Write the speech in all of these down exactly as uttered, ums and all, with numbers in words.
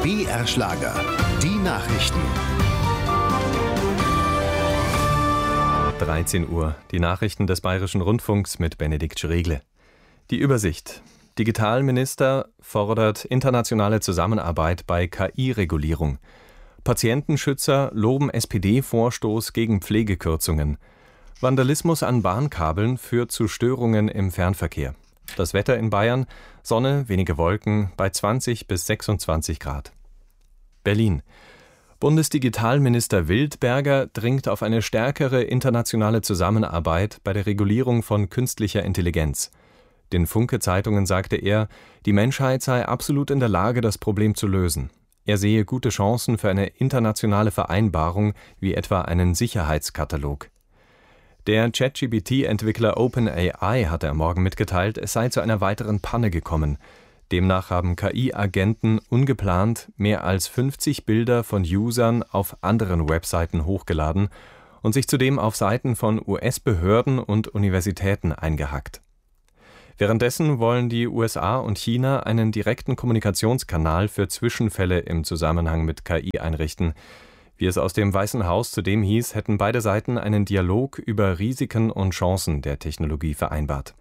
B R Schlager, die Nachrichten. dreizehn Uhr, die Nachrichten des Bayerischen Rundfunks mit Benedikt Schregle. Die Übersicht. Digitalminister fordert internationale Zusammenarbeit bei K I-Regulierung. Patientenschützer loben S P D-Vorstoß gegen Pflegekürzungen. Vandalismus an Bahnkabeln führt zu Störungen im Fernverkehr. Das Wetter in Bayern: Sonne, wenige Wolken, bei zwanzig bis sechsundzwanzig Grad. Berlin. Bundesdigitalminister Wildberger dringt auf eine stärkere internationale Zusammenarbeit bei der Regulierung von künstlicher Intelligenz. Den Funke-Zeitungen sagte er, die Menschheit sei absolut in der Lage, das Problem zu lösen. Er sehe gute Chancen für eine internationale Vereinbarung, wie etwa einen Sicherheitskatalog. Der ChatGP T-Entwickler OpenAI hatte am Morgen mitgeteilt, es sei zu einer weiteren Panne gekommen. Demnach haben K I-Agenten ungeplant mehr als fünfzig Bilder von Usern auf anderen Webseiten hochgeladen und sich zudem auf Seiten von U S-Behörden und Universitäten eingehackt. Währenddessen wollen die U S A und China einen direkten Kommunikationskanal für Zwischenfälle im Zusammenhang mit K I einrichten. Wie es aus dem Weißen Haus zudem hieß, hätten beide Seiten einen Dialog über Risiken und Chancen der Technologie vereinbart.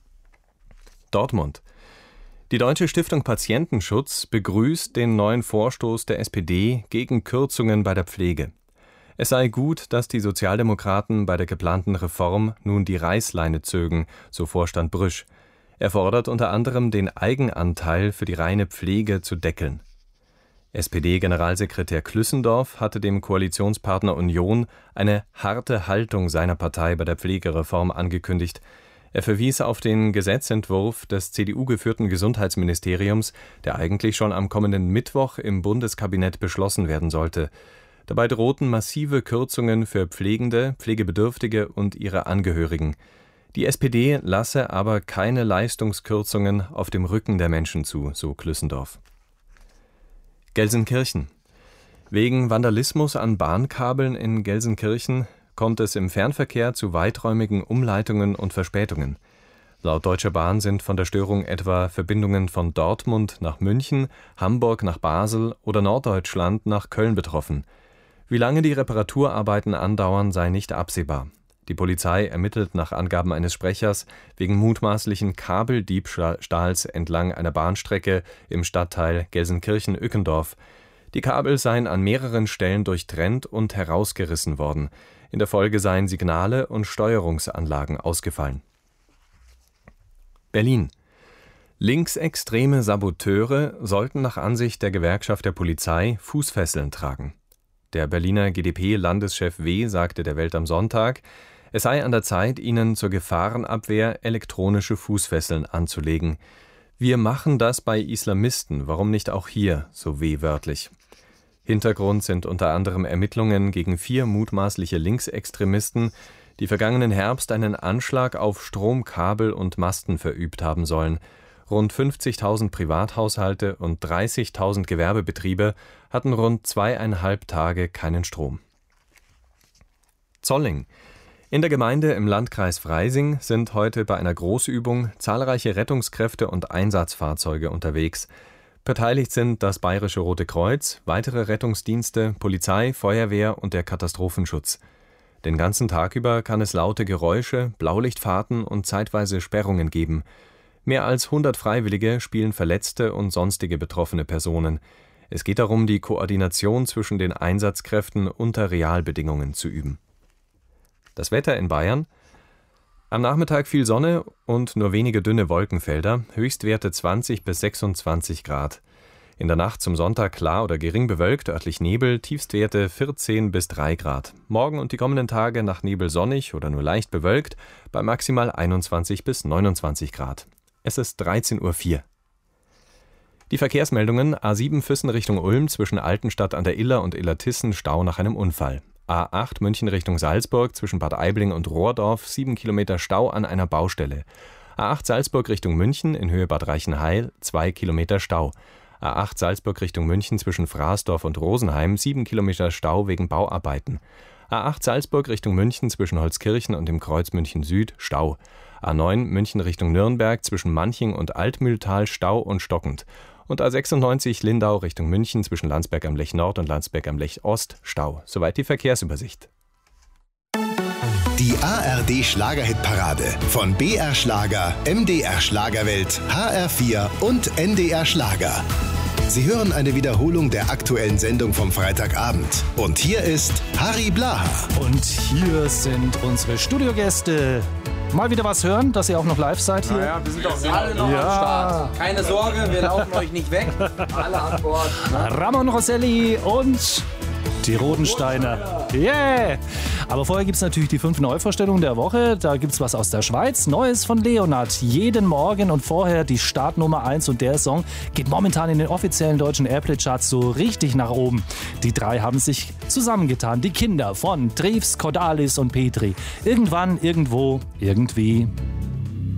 Dortmund. Die Deutsche Stiftung Patientenschutz begrüßt den neuen Vorstoß der S P D gegen Kürzungen bei der Pflege. Es sei gut, dass die Sozialdemokraten bei der geplanten Reform nun die Reißleine zögen, so Vorstand Brüsch. Er fordert unter anderem, den Eigenanteil für die reine Pflege zu deckeln. S P D-Generalsekretär Klüssendorf hatte dem Koalitionspartner Union eine harte Haltung seiner Partei bei der Pflegereform angekündigt. Er verwies auf den Gesetzentwurf des C D U-geführten Gesundheitsministeriums, der eigentlich schon am kommenden Mittwoch im Bundeskabinett beschlossen werden sollte. Dabei drohten massive Kürzungen für Pflegende, Pflegebedürftige und ihre Angehörigen. Die S P D lasse aber keine Leistungskürzungen auf dem Rücken der Menschen zu, so Klüssendorf. Gelsenkirchen. Wegen Vandalismus an Bahnkabeln in Gelsenkirchen kommt es im Fernverkehr zu weiträumigen Umleitungen und Verspätungen. Laut Deutscher Bahn sind von der Störung etwa Verbindungen von Dortmund nach München, Hamburg nach Basel oder Norddeutschland nach Köln betroffen. Wie lange die Reparaturarbeiten andauern, sei nicht absehbar. Die Polizei ermittelt nach Angaben eines Sprechers wegen mutmaßlichen Kabeldiebstahls entlang einer Bahnstrecke im Stadtteil Gelsenkirchen-Ückendorf. Die Kabel seien an mehreren Stellen durchtrennt und herausgerissen worden. In der Folge seien Signale und Steuerungsanlagen ausgefallen. Berlin. Linksextreme Saboteure sollten nach Ansicht der Gewerkschaft der Polizei Fußfesseln tragen. Der Berliner G d P-Landeschef W. sagte der Welt am Sonntag, es sei an der Zeit, ihnen zur Gefahrenabwehr elektronische Fußfesseln anzulegen. Wir machen das bei Islamisten, warum nicht auch hier, so W. wörtlich. Hintergrund sind unter anderem Ermittlungen gegen vier mutmaßliche Linksextremisten, die vergangenen Herbst einen Anschlag auf Stromkabel und Masten verübt haben sollen. Rund fünfzigtausend Privathaushalte und dreißigtausend Gewerbebetriebe hatten rund zweieinhalb Tage keinen Strom. Zolling. In der Gemeinde im Landkreis Freising sind heute bei einer Großübung zahlreiche Rettungskräfte und Einsatzfahrzeuge unterwegs. Beteiligt sind das Bayerische Rote Kreuz, weitere Rettungsdienste, Polizei, Feuerwehr und der Katastrophenschutz. Den ganzen Tag über kann es laute Geräusche, Blaulichtfahrten und zeitweise Sperrungen geben. Mehr als hundert Freiwillige spielen verletzte und sonstige betroffene Personen. Es geht darum, die Koordination zwischen den Einsatzkräften unter Realbedingungen zu üben. Das Wetter in Bayern: Am Nachmittag viel Sonne und nur wenige dünne Wolkenfelder, Höchstwerte zwanzig bis sechsundzwanzig Grad. In der Nacht zum Sonntag klar oder gering bewölkt, örtlich Nebel, Tiefstwerte vierzehn bis drei Grad. Morgen und die kommenden Tage nach Nebel sonnig oder nur leicht bewölkt, bei maximal einundzwanzig bis neunundzwanzig Grad. Es ist dreizehn Uhr vier. Die Verkehrsmeldungen: A sieben Füssen Richtung Ulm zwischen Altenstadt an der Iller und Illertissen Stau nach einem Unfall. A acht München Richtung Salzburg zwischen Bad Aibling und Rohrdorf sieben Kilometer Stau an einer Baustelle. A acht Salzburg Richtung München in Höhe Bad Reichenhall zwei Kilometer Stau. A acht Salzburg Richtung München zwischen Fraßdorf und Rosenheim sieben Kilometer Stau wegen Bauarbeiten. A acht Salzburg Richtung München zwischen Holzkirchen und dem Kreuz München Süd Stau. A neun München Richtung Nürnberg zwischen Manching und Altmühltal Stau und stockend. Und A sechsundneunzig Lindau Richtung München zwischen Landsberg am Lech Nord und Landsberg am Lech Ost Stau. Soweit die Verkehrsübersicht. Die A R D Schlagerhitparade von B R Schlager, M D R Schlagerwelt, H R vier und N D R Schlager. Sie hören eine Wiederholung der aktuellen Sendung vom Freitagabend. Und hier ist Harry Blaha. Und hier sind unsere Studiogäste. Mal wieder was hören, dass ihr auch noch live seid hier? Naja, wir sind doch alle noch ja. am Start. Keine Sorge, wir laufen euch nicht weg. Alle an Bord. Ramon Rosselli und die Rodensteiner. Yeah! Aber vorher gibt es natürlich die fünf Neuvorstellungen der Woche. Da gibt es was aus der Schweiz. Neues von Leonard. Jeden Morgen und vorher die Startnummer eins. Und der Song geht momentan in den offiziellen deutschen Airplay-Charts so richtig nach oben. Die drei haben sich zusammengetan. Die Kinder von Treves, Cordalis und Petri. Irgendwann, irgendwo, irgendwie.